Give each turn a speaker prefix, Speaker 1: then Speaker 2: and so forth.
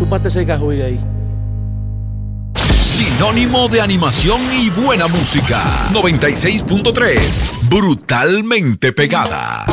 Speaker 1: parte ese cajuy ahí.
Speaker 2: Sinónimo de animación y buena música. 96.3. Brutalmente pegada.